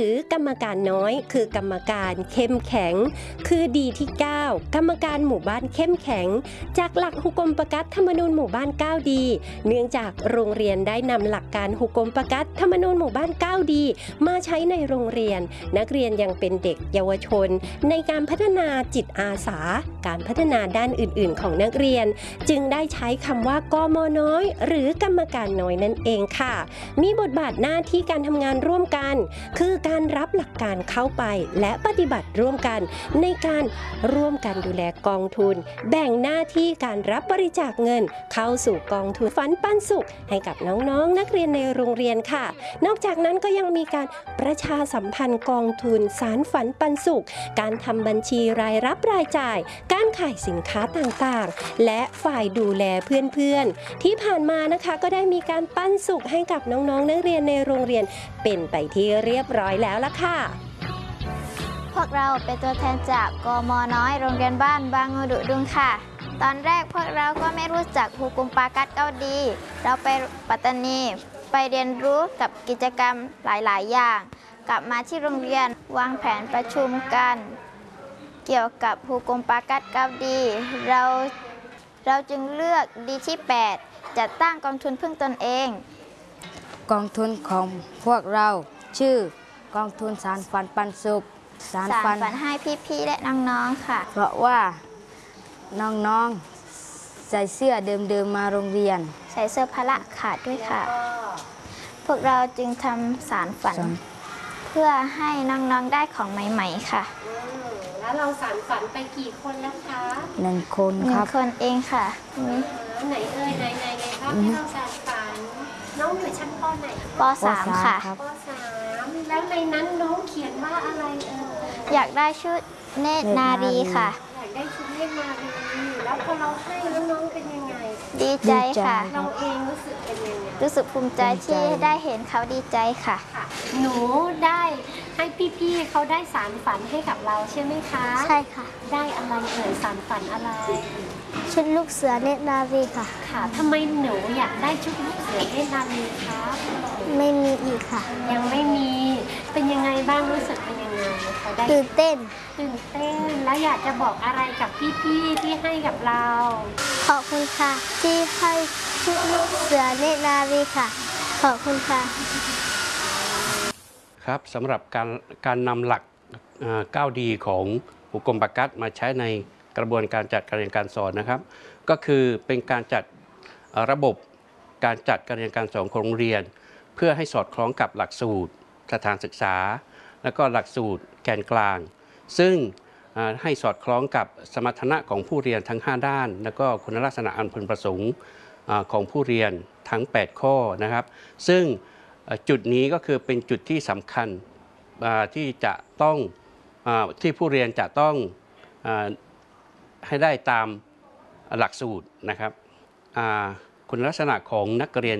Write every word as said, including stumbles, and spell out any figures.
รือกรรมการน้อยคือกรรมการเข้มแข็งคือดีที่เก้ากรรมการหมู่บ้านเข้มแข็งจากหลักหุกมปกัตธรรมนูญหมู่บ้านเก้าดีเนื่องจากโรงเรียนได้นำหลักการหุกมปกัตธรรมนูญหมู่บ้านเก้าดีมาใช้ในโรงเรียนนักเรียนยังเป็นเด็กเยาวชนในการพัฒนาจิตอาสาการพัฒนาด้านอื่นๆของนักเรียนจึงได้ใช้คำว่ากม.น้อยหรือกรรมการน้อยนั่นเองค่ะมีบทบาทหน้าที่การทำงานร่วมกันคือการรับหลักการเข้าไปและปฏิบัติร่วมกันในการร่วมกันดูแลกองทุนแบ่งหน้าที่การรับบริจาคเงินเข้าสู่กองทุนฝันปันสุขให้กับน้องๆนักเรียนในโรงเรียนค่ะนอกจากนั้นก็ยังมีการประชาสัมพันธ์กองทุนสารฝันปันสุขการทำบัญชีรายรับรายจ่ายการขายสินค้าต่างๆและฝ่ายดูแลเพื่อนๆที่ผ่านมานะคะก็ได้มีการปันสุขให้กับน้องๆนักเรียนในโรงเรียนเป็นไปที่เรียบร้อยแล้วล่ะค่ะพวกเราเป็นตัวแทนจากกม.น้อยโรงเรียนบ้านบางงูดุดุงค่ะตอนแรกพวกเราก็ไม่รู้จักหุกุมปากัดเก้าดีเราไปปัตตานีไปเรียนรู้กับกิจกรรมหลายๆอย่างกลับมาที่โรงเรียนวางแผนประชุมกันเกี่ยวกับหุกุมปากัดเก้าดีเราเราจึงเลือกดีที่แปดจัดตั้งกองทุนพึ่งตนเองกองทุนของพวกเราชื่อกองทุนสารฝันปันสุขสารฝันให้พี่ๆและน้องๆค่ะเพราะว่าน้องๆใส่เสื้อเดิมๆมาโรงเรียนใส่เสื้อพละขาดด้วยค่ะพวกเราจึงทำสารฝันเพื่อให้น้องๆได้ของใหม่ๆค่ะแล้วเราสารฝันไปกี่คนแล้วคะหนึ่งคนครับหนึ่งคนเองค่ะไหนเอ่ยไหนไหนไหนครับที่เราสารฝันน้องอยู่ชั้นป.ไหนป.สามค่ะป.สามแล้วในนั้นน้องเขียนว่าอะไรเอ่ยอยากได้ชุดเนตรนารีค่ะอยากได้ชุดเนตรนารีแล้วพอเราให้แล้วน้องเป็นยังไงดีใจค่ะเราเองรู้สึกเป็นยังไงรู้สึกภูมิใจที่ได้เห็นเขาดีใจค่ะหนูได้ให้พี่ๆเขาได้สารฝันให้กับเราใช่ไหมคะใช่ค่ะได้อะไรเอ่ยสารฝันอะไรชุดลูกเสือเนตรนารีค่ะค่ะทำไมหนูอยากได้ชุดลูกเสือเนตรนารีคะไม่มีอีกค่ะยังไม่มีเป็นยังไงบ้างรู้สึกเป็นยังไงเขาได้ตื่นเต้นตื่นเต้นแล้วอยากจะบอกอะไรกับพี่ๆที่ให้กับเราขอบคุณค่ะที่ให้ชุดลูกเสือเนตรนารีค่ะขอบคุณค่ะครับสำหรับการการนำหลักเก้าดีของหุกมปากัดมาใช้ในกระบวนการจัดการเรียนการสอนนะครับก็คือเป็นการจัดระบบการจัดการเรียนการสอนของโรงเรียนเพื่อให้สอดคล้องกับหลักสูตรสถานศึกษาและก็หลักสูตรแกนกลางซึ่งให้สอดคล้องกับสมรรถนะของผู้เรียนทั้งห้าด้านและก็คุณลักษณะอันพึงประสงค์ของผู้เรียนทั้งแปดข้อนะครับซึ่งจุดนี้ก็คือเป็นจุดที่สำคัญที่จะต้องที่ผู้เรียนจะต้องให้ได้ตามหลักสูตรนะครับคุณลักษณะของนักเรียน